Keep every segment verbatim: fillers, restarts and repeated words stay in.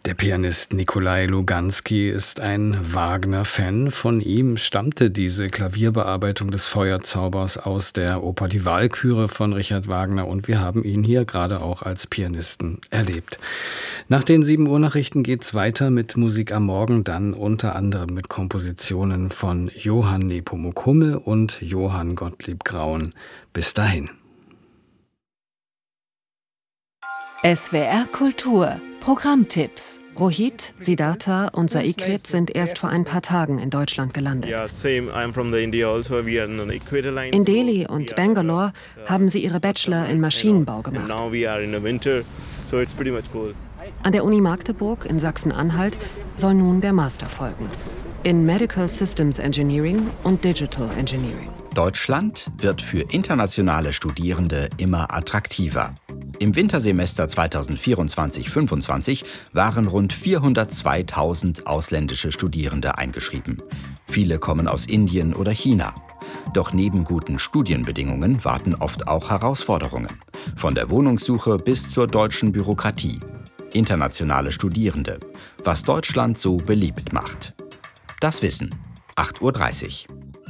Der Pianist Nikolai Luganski ist ein Wagner-Fan. Von ihm stammte diese Klavierbearbeitung des Feuerzaubers aus der Oper Die Walküre von Richard Wagner und wir haben ihn hier gerade auch als Pianisten erlebt. Nach den sieben Uhr Nachrichten geht's weiter mit Musik am Morgen, dann unter anderem mit Kompositionen von Johann Nepomuk Hummel und Johann Gottlieb Graun. Bis dahin. S W R Kultur Programmtipps. Rohit, Siddhartha und Saikwet sind erst vor ein paar Tagen in Deutschland gelandet. In Delhi und Bangalore haben sie ihre Bachelor in Maschinenbau gemacht. An der Uni Magdeburg in Sachsen-Anhalt soll nun der Master folgen. In Medical Systems Engineering und Digital Engineering. Deutschland wird für internationale Studierende immer attraktiver. Im Wintersemester zweitausendvierundzwanzig fünfundzwanzig waren rund vierhundertzweitausend ausländische Studierende eingeschrieben. Viele kommen aus Indien oder China. Doch neben guten Studienbedingungen warten oft auch Herausforderungen. Von der Wohnungssuche bis zur deutschen Bürokratie. Internationale Studierende. Was Deutschland so beliebt macht. Das Wissen. acht Uhr dreißig.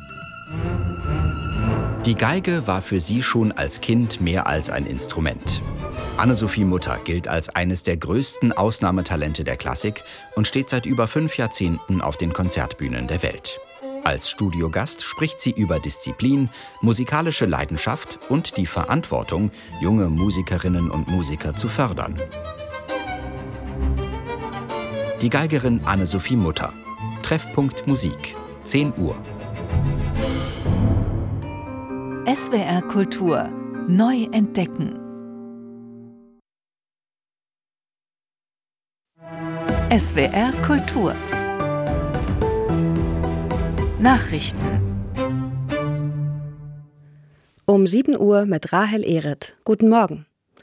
Die Geige war für sie schon als Kind mehr als ein Instrument. Anne-Sophie Mutter gilt als eines der größten Ausnahmetalente der Klassik und steht seit über fünf Jahrzehnten auf den Konzertbühnen der Welt. Als Studiogast spricht sie über Disziplin, musikalische Leidenschaft und die Verantwortung, junge Musikerinnen und Musiker zu fördern. Die Geigerin Anne-Sophie Mutter. Treffpunkt Musik, zehn Uhr. S W R Kultur neu entdecken. S W R Kultur Nachrichten. Um sieben Uhr mit Rahel Ehret. Guten Morgen.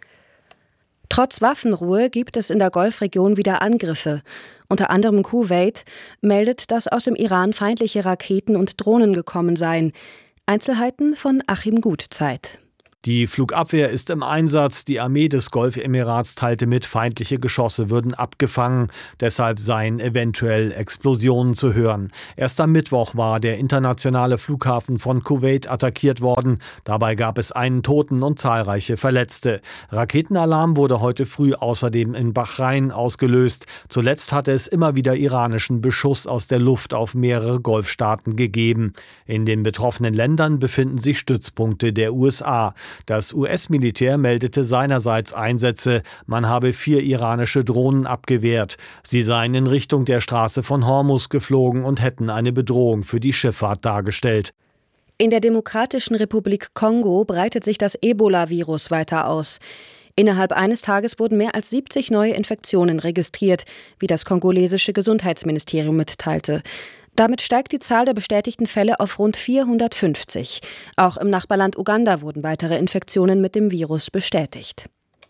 Trotz Waffenruhe gibt es in der Golfregion wieder Angriffe. Unter anderem Kuwait meldet, dass aus dem Iran feindliche Raketen und Drohnen gekommen seien. Einzelheiten von Achim Gutzeit. Die Flugabwehr ist im Einsatz. Die Armee des Golfemirats teilte mit, feindliche Geschosse würden abgefangen. Deshalb seien eventuell Explosionen zu hören. Erst am Mittwoch war der internationale Flughafen von Kuwait attackiert worden. Dabei gab es einen Toten und zahlreiche Verletzte. Raketenalarm wurde heute früh außerdem in Bahrain ausgelöst. Zuletzt hatte es immer wieder iranischen Beschuss aus der Luft auf mehrere Golfstaaten gegeben. In den betroffenen Ländern befinden sich Stützpunkte der U S A. Das U S-Militär meldete seinerseits Einsätze. Man habe vier iranische Drohnen abgewehrt. Sie seien in Richtung der Straße von Hormuz geflogen und hätten eine Bedrohung für die Schifffahrt dargestellt. In der Demokratischen Republik Kongo breitet sich das Ebola-Virus weiter aus. Innerhalb eines Tages wurden mehr als siebzig neue Infektionen registriert, wie das kongolesische Gesundheitsministerium mitteilte. Damit steigt die Zahl der bestätigten Fälle auf rund vierhundertfünfzig. Auch im Nachbarland Uganda wurden weitere Infektionen mit dem Virus bestätigt.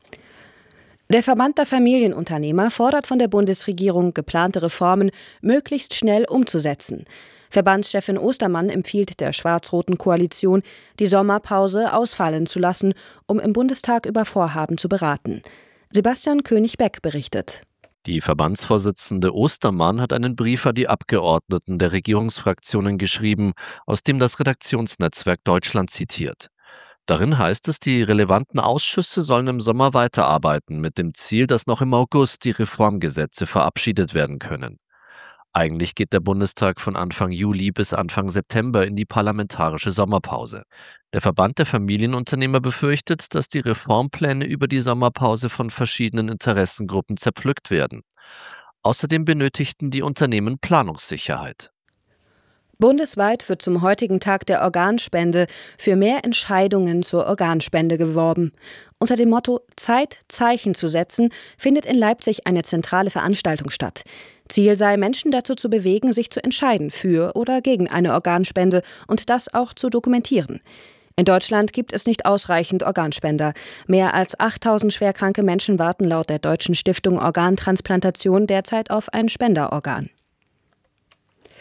Der Verband der Familienunternehmer fordert von der Bundesregierung, geplante Reformen möglichst schnell umzusetzen. Verbandschefin Ostermann empfiehlt der schwarz-roten Koalition, die Sommerpause ausfallen zu lassen, um im Bundestag über Vorhaben zu beraten. Sebastian König-Beck berichtet. Die Verbandsvorsitzende Ostermann hat einen Brief an die Abgeordneten der Regierungsfraktionen geschrieben, aus dem das Redaktionsnetzwerk Deutschland zitiert. Darin heißt es, die relevanten Ausschüsse sollen im Sommer weiterarbeiten, mit dem Ziel, dass noch im August die Reformgesetze verabschiedet werden können. Eigentlich geht der Bundestag von Anfang Juli bis Anfang September in die parlamentarische Sommerpause. Der Verband der Familienunternehmer befürchtet, dass die Reformpläne über die Sommerpause von verschiedenen Interessengruppen zerpflückt werden. Außerdem benötigten die Unternehmen Planungssicherheit. Bundesweit wird zum heutigen Tag der Organspende für mehr Entscheidungen zur Organspende geworben. Unter dem Motto Zeit, Zeichen zu setzen, findet in Leipzig eine zentrale Veranstaltung statt. Ziel sei, Menschen dazu zu bewegen, sich zu entscheiden für oder gegen eine Organspende und das auch zu dokumentieren. In Deutschland gibt es nicht ausreichend Organspender. Mehr als achttausend schwerkranke Menschen warten laut der Deutschen Stiftung Organtransplantation derzeit auf ein Spenderorgan.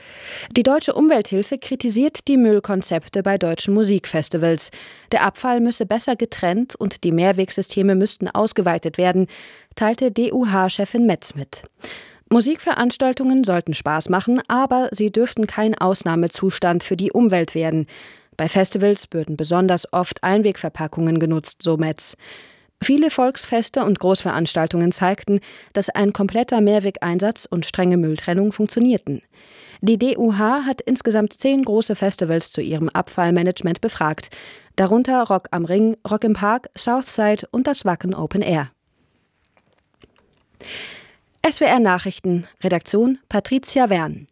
Die Deutsche Umwelthilfe kritisiert die Müllkonzepte bei deutschen Musikfestivals. Der Abfall müsse besser getrennt und die Mehrwegsysteme müssten ausgeweitet werden, teilte D U H-Chefin Metz mit. Musikveranstaltungen sollten Spaß machen, aber sie dürften kein Ausnahmezustand für die Umwelt werden. Bei Festivals würden besonders oft Einwegverpackungen genutzt, so Metz. Viele Volksfeste und Großveranstaltungen zeigten, dass ein kompletter Mehrwegeinsatz und strenge Mülltrennung funktionierten. Die D U H hat insgesamt zehn große Festivals zu ihrem Abfallmanagement befragt, darunter Rock am Ring, Rock im Park, Southside und das Wacken Open Air. S W R Nachrichten, Redaktion Patricia Wern.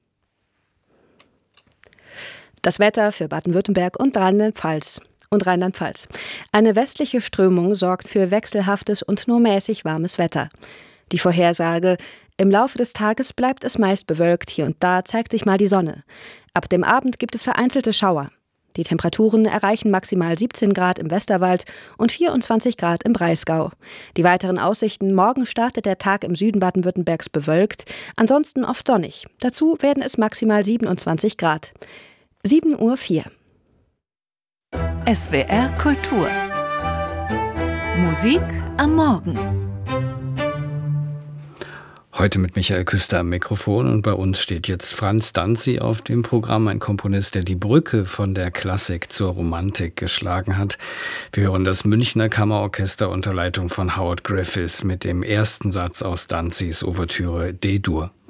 Das Wetter für Baden-Württemberg und Rheinland-Pfalz. Und Rheinland-Pfalz. Eine westliche Strömung sorgt für wechselhaftes und nur mäßig warmes Wetter. Die Vorhersage: Im Laufe des Tages bleibt es meist bewölkt, hier und da zeigt sich mal die Sonne. Ab dem Abend gibt es vereinzelte Schauer. Die Temperaturen erreichen maximal siebzehn Grad im Westerwald und vierundzwanzig Grad im Breisgau. Die weiteren Aussichten: Morgen startet der Tag im Süden Baden-Württembergs bewölkt, ansonsten oft sonnig. Dazu werden es maximal siebenundzwanzig Grad. sieben Uhr vier. S W R Kultur. Musik am Morgen. Heute mit Michael Küster am Mikrofon und bei uns steht jetzt Franz Danzi auf dem Programm, ein Komponist, der die Brücke von der Klassik zur Romantik geschlagen hat. Wir hören das Münchner Kammerorchester unter Leitung von Howard Griffiths mit dem ersten Satz aus Danzis Ouvertüre D-Dur.